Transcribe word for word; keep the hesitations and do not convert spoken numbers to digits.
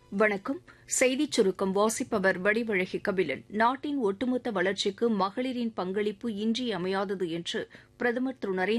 வணக்கம். செய்திச் சுருக்கம் வாசிப்பவர் வடிவழகி கபிலன். நாட்டின் ஒட்டுமொத்த வளர்ச்சிக்கு மகளிரின் பங்களிப்பு இன்றியமையாதது என்று பிரதமர் திரு நரேந்திர